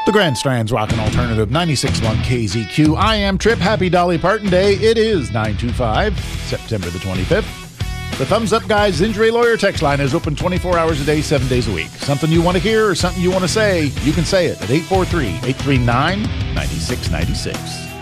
The Grand Strand's Rockin' Alternative 96.1 KZQ. I am Trip. Happy Dolly Parton Day. It is 9/25, September the 25th. The Thumbs Up Guys Injury Lawyer text line is open 24 hours a day, 7 days a week. Something you want to hear or something you want to say, you can say it at 843-839-9696.